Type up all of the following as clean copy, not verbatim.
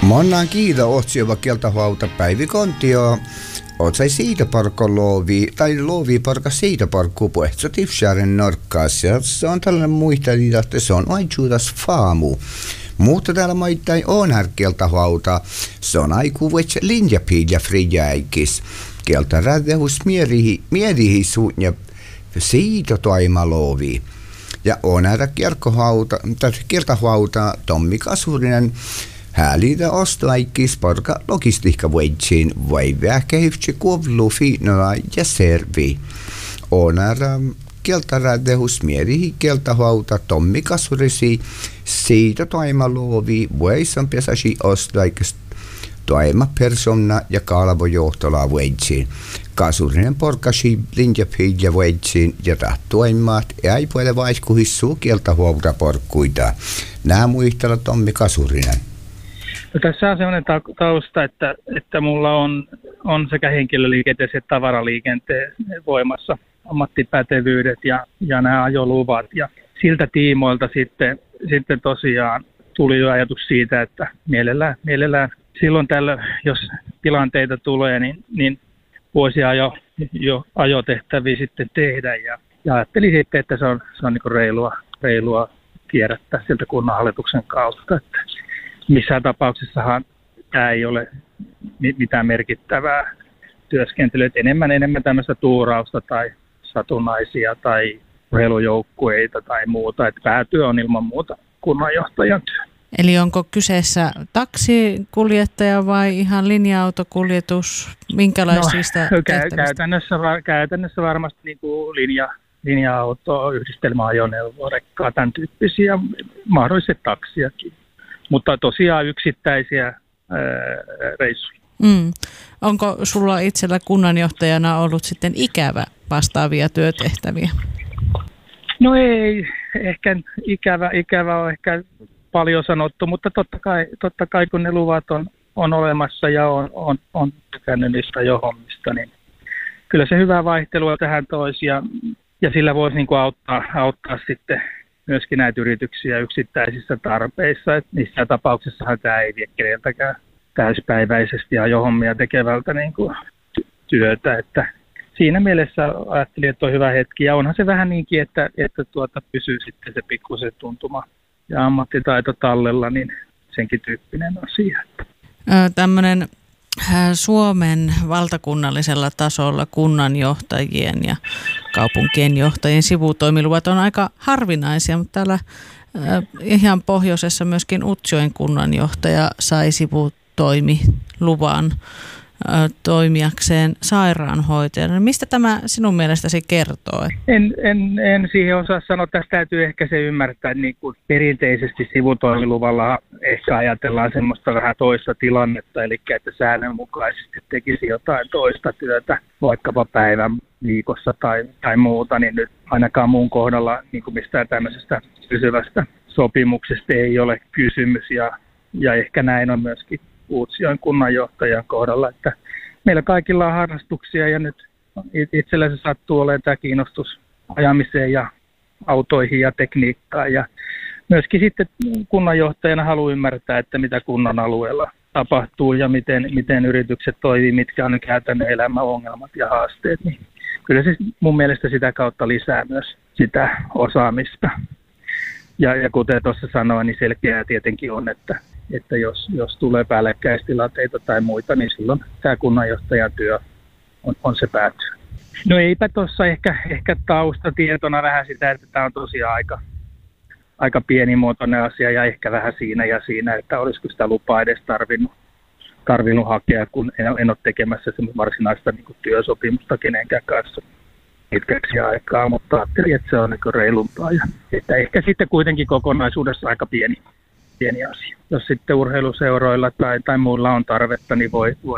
Monnan kiitä otsiova kieltähuauta päivikontio. Otsai siitä parko loovi parka siitä parkku puhetso tifsjären norkkaas. Ja se on tällainen muisteli, että se on aijuutas faamu. Mutta täällä maittain on kieltähuauta. Se on aikuvuets linjapiilja frijäikis. Kieltä rädehus mierihi suunja siitä toimaloovi. Ja on kieltähuauta Tommi Kasurinen. Häälitä ostoaikis porka logistiikkavuetsiin vai vähkähyftsi kuovlu fiinola ja servi. Onara kieltärädehus mierihi kieltähuauta Tommi Kasurisi siitä toimaloovi vueissan pesasi ostoaikis toima persona ja kalvojohtola vuetsiin. Kasurinen porkasi linjapiilja vuetsiin ja tahtoimaat ei puole vaiskuhissuu kieltähuauta porkkuita. Nämä muistella Tommi Kasurinen. No, tässä on sellainen tausta, että mulla on sekä henkilöliikenteen että tavaraliikenteen voimassa ammattipätevyydet ja nämä ajoluvat. Ja siltä tiimoilta sitten tosiaan tuli jo ajatus siitä, että mielellään silloin tällä, jos tilanteita tulee, niin voisi jo ajotehtäviä sitten tehdä. Ja ajattelin sitten, että se on niin kuin reilua kierrättää sieltä kunnanhallituksen kautta. Että missään tapauksessahan tämä ei ole mitään merkittävää työskentelyä. Enemmän tämmöistä tuurausta tai satunnaisia tai urheilujoukkueita tai muuta. Että päätyö on ilman muuta kunnanjohtajan työ. Eli onko kyseessä taksikuljettaja vai ihan linja-autokuljetus? Minkälaisista käytännössä varmasti niin kuin linja-auto, yhdistelmäajoneuvo, rekkaa, tämän tyyppisiä, mahdollisesti taksiakin. Mutta tosiaan yksittäisiä reissuja. Onko sulla itsellä kunnanjohtajana ollut sitten ikävä vastaavia työtehtäviä? No ei, ehkä ikävä on ehkä paljon sanottu, mutta totta kai kun ne luvat on olemassa ja on tykännyt niistä jo hommista, niin kyllä se hyvää vaihtelua tähän toisi ja sillä voisi niin kuin auttaa sitten myöskin näitä yrityksiä yksittäisissä tarpeissa. Että niissä tapauksessahan tämä ei vie keneltäkään täyspäiväisesti ajohommia tekevältä niin kuin työtä. Että siinä mielessä ajattelin, että on hyvä hetki. Ja onhan se vähän niinkin, että pysyy sitten se pikkusen tuntuma ja ammattitaito tallella, niin senkin tyyppinen asia. Tämmöinen Suomen valtakunnallisella tasolla kunnanjohtajien ja kaupunkien johtajien sivutoimiluvat on aika harvinaisia, mutta täällä ihan pohjoisessa myöskin Utsjoen kunnanjohtaja sai sivutoimiluvan toimijakseen sairaanhoitajana. Mistä tämä sinun mielestäsi kertoo? En siihen osaa sanoa. Tässä täytyy ehkä se ymmärtää, niin kuin perinteisesti sivutoimiluvalla ehkä ajatellaan semmoista vähän toista tilannetta, eli että säännönmukaisesti tekisi jotain toista työtä, vaikkapa päivän viikossa tai muuta, niin nyt ainakaan mun kohdalla niin kuin mistään tämmöisestä pysyvästä sopimuksesta ei ole kysymys, ja ehkä näin on myöskin Utsjoen kunnanjohtajan kohdalla, että meillä kaikilla on harrastuksia ja nyt itsellä se sattuu olemaan tämä kiinnostus ajamiseen ja autoihin ja tekniikkaan ja myöskin sitten kunnanjohtajana haluan ymmärtää, että mitä kunnan alueella tapahtuu ja miten yritykset toimii, mitkä on käytännön elämäongelmat ja haasteet, niin kyllä se mun mielestä sitä kautta lisää myös sitä osaamista. Ja kuten tuossa sanoin, niin selkeää tietenkin on, että jos tulee päällekkäistilanteita tai muita, niin silloin tämä kunnanjohtajan työ on se päätyy. No eipä tuossa ehkä taustatietona vähän sitä, että tämä on tosiaan aika pienimuotoinen asia ja ehkä vähän siinä, että olisiko sitä lupaa edes tarvinnut hakea, kun en ole tekemässä varsinaista niin kuin työsopimusta kenenkään kanssa pitkäksi aikaa, mutta ajattelin, että se on niin reilumpaa ja että ehkä sitten kuitenkin kokonaisuudessa aika pieni asia. Jos sitten urheiluseuroilla tai muilla on tarvetta, niin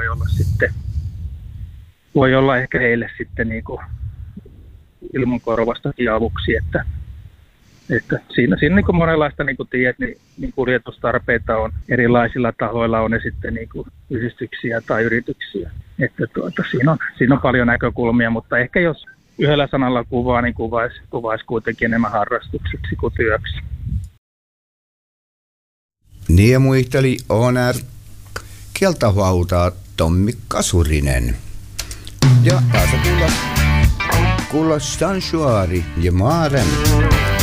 voi olla ehkä heille sitten niin kuin ilman korvastakin avuksi, että siinä niin kuin monenlaista, niin kuin tiedät, niin kuljetustarpeita on erilaisilla tahoilla, on ne sitten niin kuin yhdistyksiä tai yrityksiä. Että siinä on paljon näkökulmia, mutta ehkä jos yhdellä sanalla kuvaa, niin kuvaisi kuitenkin enemmän harrastukseksi kuin työksi. Niin muisteli Onar kieltähuautaa Tommi Kasurinen. Ja taas kuulla Stansuari ja Maaren.